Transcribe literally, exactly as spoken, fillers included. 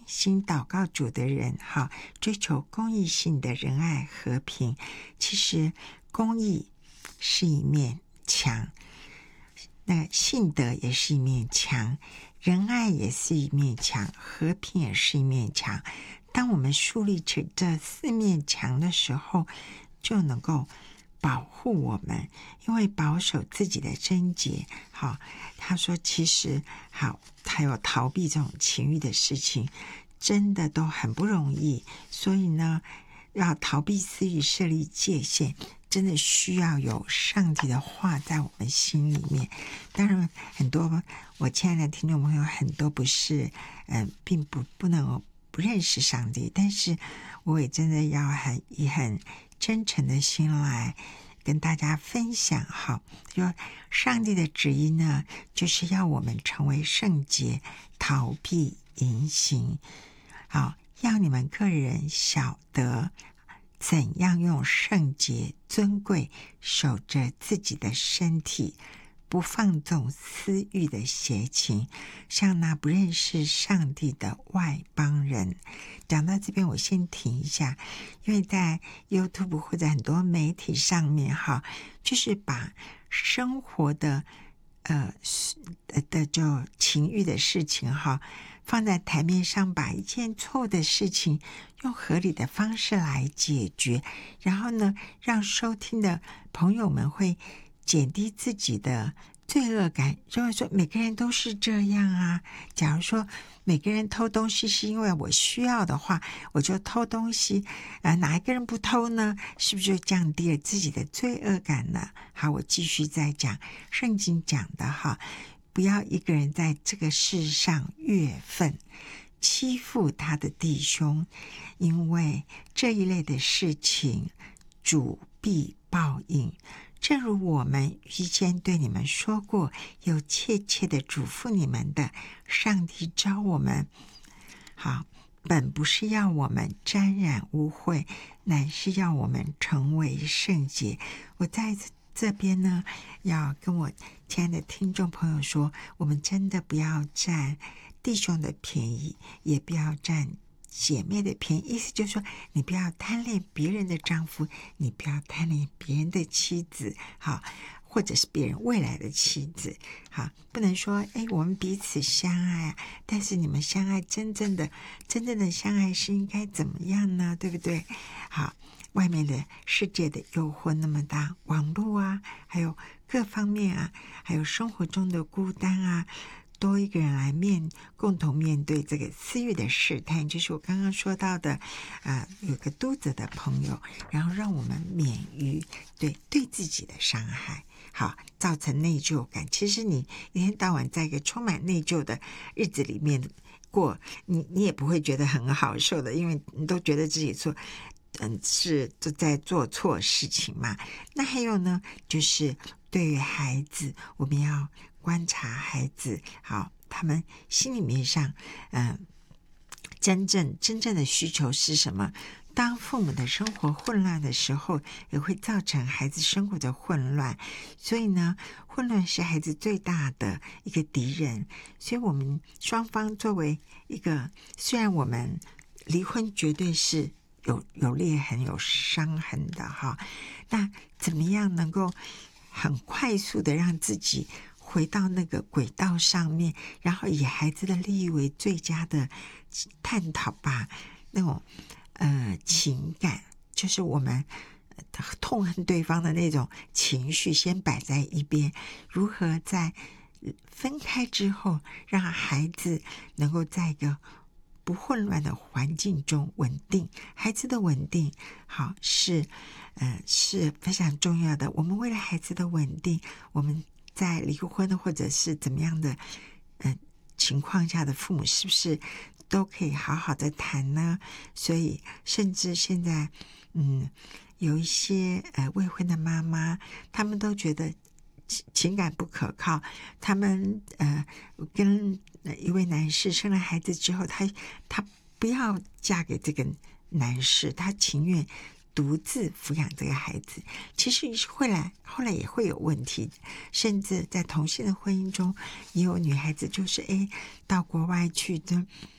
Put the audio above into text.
心祷告主的人，哈，追求公益性的仁爱和平。其实公益是一面墙，那信德也是一面墙，仁爱也是一面墙，和平也是一面墙。当我们树立起这四面墙的时候，就能够保护我们，因为保守自己的贞洁。好，他说其实好，还有逃避这种情欲的事情，真的都很不容易。所以呢，要逃避私欲，设立界限，真的需要有上帝的话在我们心里面。当然，很多我亲爱的听众朋友，很多不是，嗯、呃，并不不能不认识上帝，但是我也真的要很以很真诚的心来跟大家分享。好，就上帝的旨意呢，就是要我们成为圣洁，逃避淫行。好，要你们个人晓得怎样用圣洁尊贵守着自己的身体，不放纵私欲的邪情，像那不认识上帝的外邦人。讲到这边我先停一下，因为在 YouTube 或者很多媒体上面哈，就是把生活的呃的就情欲的事情哈放在台面上，把一件错误的事情用合理的方式来解决，然后呢，让收听的朋友们会减低自己的罪恶感，就会说每个人都是这样啊。假如说每个人偷东西是因为我需要的话，我就偷东西，呃，哪一个人不偷呢？是不是就降低了自己的罪恶感呢？好，我继续再讲圣经讲的哈，不要一个人在这个世上越分，欺负他的弟兄，因为这一类的事情主必报应。正如我们预先对你们说过，又切切的嘱咐你们的，上帝召我们，好，本不是要我们沾染污秽，乃是要我们成为圣洁。我在这边呢，要跟我亲爱的听众朋友说，我们真的不要占弟兄的便宜，也不要占姐妹的便宜。意思就是说，你不要贪恋别人的丈夫，你不要贪恋别人的妻子，好，或者是别人未来的妻子，好，不能说哎，我们彼此相爱，但是你们相爱真正的真正的相爱是应该怎么样呢？对不对？好，外面的世界的诱惑那么大，网络啊，还有各方面啊，还有生活中的孤单啊，多一个人来面共同面对这个私欲的试探，就是我刚刚说到的，呃，有个肚子的朋友，然后让我们免于对对自己的伤害，好，造成内疚感。其实你一天到晚在一个充满内疚的日子里面过，你你也不会觉得很好受的，因为你都觉得自己做嗯是在做错事情嘛。那还有呢，就是对于孩子，我们要观察孩子，好，他们心里面上，嗯、呃，真正真正的需求是什么？当父母的生活混乱的时候，也会造成孩子生活的混乱。所以呢，混乱是孩子最大的一个敌人。所以我们双方作为一个，虽然我们离婚绝对是有有裂痕、有伤痕的哈，那怎么样能够很快速的让自己回到那个轨道上面，然后以孩子的利益为最佳的探讨吧。那种呃情感，就是我们痛恨对方的那种情绪先摆在一边，如何在分开之后让孩子能够在一个不混乱的环境中稳定。孩子的稳定好是呃是非常重要的。我们为了孩子的稳定，我们在离婚或者是怎么样的呃情况下的父母是不是都可以好好的谈呢？所以甚至现在嗯有一些呃未婚的妈妈，他们都觉得情感不可靠，他们呃跟一位男士生了孩子之后，他他不要嫁给这个男士，他情愿独自抚养这个孩子。其实后来后来也会有问题，甚至在同性的婚姻中，也有女孩子就是哎到国外去的